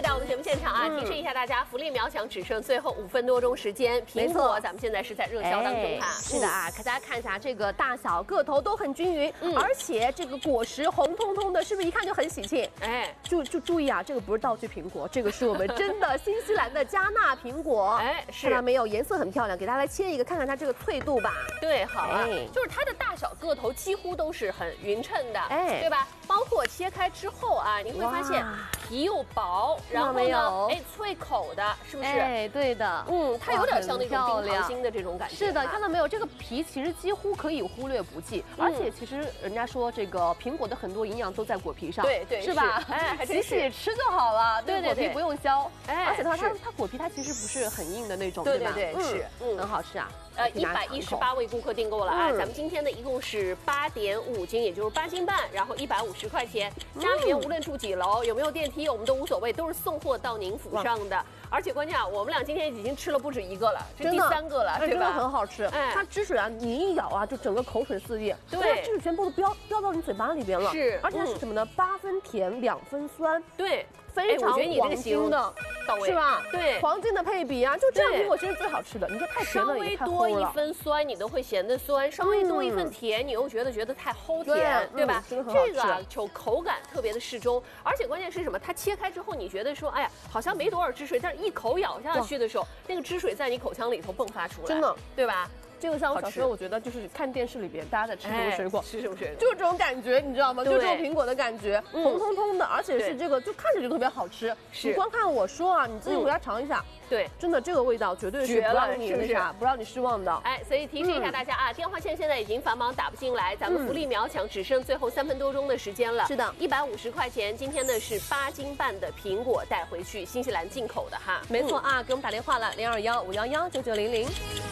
下我们节目现场啊，提示一下大家，福利秒抢，只剩最后5分多钟时间。苹果咱们现在是在热销当中哈。 是的啊，给大家看一下这个大小个头都很均匀，而且这个果实红彤彤的，是不是一看就很喜庆？哎，就注意啊，这个不是道具苹果，这个是我们真的新西兰的加纳苹果。哎，是看到没有？颜色很漂亮，给大家来切一个，看看它这个脆度吧。 对，好啊，就是它的大小个头几乎都是很匀称的，对吧？包括切开之后啊，你会发现皮又薄，然后呢，哎，脆口的，是不是？ 哎，对的， 它有点像那种冰糖心的这种感觉。 是的，看到没有？这个皮其实几乎可以忽略不计，而且其实人家说这个苹果的很多营养都在果皮上， 对， 是吧？哎，洗洗吃就好了，对，果皮不用削。 哎， 而且它果皮它其实不是很硬的那种，对吧？ 对，是， 很好吃啊。 118位顾客订购了啊，咱们今天的一共是8.5斤，也就是8斤半，然后150块钱。家里面无论住几楼，有没有电梯，我们都无所谓，都是送货到您府上的。而且关键啊，我们俩今天已经吃了不止1个了，这第3个了，对吧？ 真的很好吃。它汁水啊，你一咬啊，就整个口水四溢，对，汁水全部都飙到你嘴巴里边了。是，而且它是什么呢？8分甜，2分酸。对。非常黄金的，是吧？对，黄金的配比啊，就这样苹果其实最好吃的。你说太甜了也太齁了。 稍微多1分酸，你都会嫌得酸；稍微多1份甜，你又觉得太齁甜，对吧？这个啊，口感特别的适中，而且关键是什么？它切开之后，你觉得说，哎呀，好像没多少汁水，但是一口咬下去的时候，那个汁水在你口腔里头迸发出来，真的，对吧？ 这个像我小时候，我觉得就是看电视里边大家在吃什么水果， 吃什么水果， 就是这种感觉，你知道吗？就这种苹果的感觉，红彤彤的，而且是这个，就看着就特别好吃。你光看我说啊，你自己回家尝一下。对，真的这个味道绝对是不让你那啥，不让你失望的。 哎，所以提示一下大家啊，电话线现在已经繁忙打不进来，咱们福利秒抢，只剩最后3分多钟的时间了。是的，150块钱，今天呢是8斤半的苹果带回去，新西兰进口的哈。 没错啊，给我们打电话了，0215119900。